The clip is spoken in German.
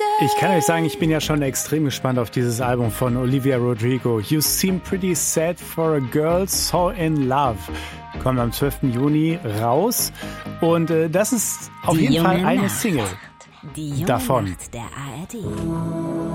Ich kann euch sagen, ich bin ja schon extrem gespannt auf dieses Album von Olivia Rodrigo. You Seem Pretty Sad for a Girl So in Love. Kommt am 12. Juni raus. Und das ist auf jeden Fall eine Single Die junge davon. Nacht der ARD.